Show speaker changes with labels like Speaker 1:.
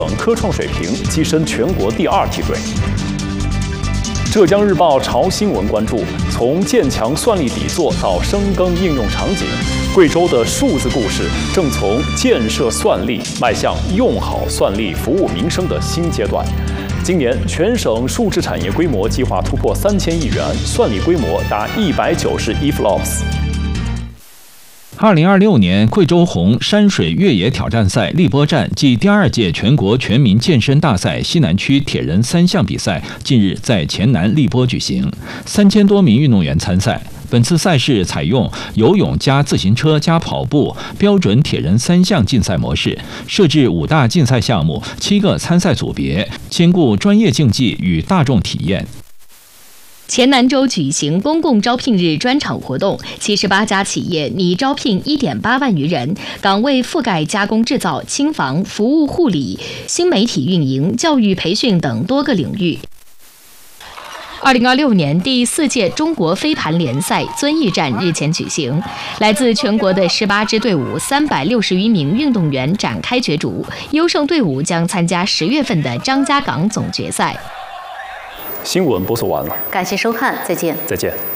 Speaker 1: 科创水平跻身全国第2梯队。浙江日报潮新闻关注：从建强算力底座到深耕应用场景，贵州的数字故事正从建设算力迈向用好算力服务民生的新阶段。今年，全省数字产业规模计划突破3000亿元，算力规模达191 flops。
Speaker 2: 2026年贵州红山水越野挑战赛荔波站暨第2届全国全民健身大赛西南区铁人3项比赛近日在黔南荔波举行，3000多名运动员参赛。本次赛事采用游泳加自行车加跑步标准铁人3项竞赛模式，设置5大竞赛项目、7个参赛组别，兼顾专业竞技与大众体验。
Speaker 3: 黔南州举行公共招聘日专场活动，78家企业拟招聘1.8万余人，岗位覆盖加工制造、轻房、服务护理、新媒体运营、教育培训等多个领域。2026年第4届中国飞盘联赛遵义站日前举行，来自全国的18支队伍，360余名运动员展开角逐，优胜队伍将参加10月份的张家港总决赛。
Speaker 1: 新闻播送完了，
Speaker 4: 感谢收看，再见。
Speaker 1: 再见。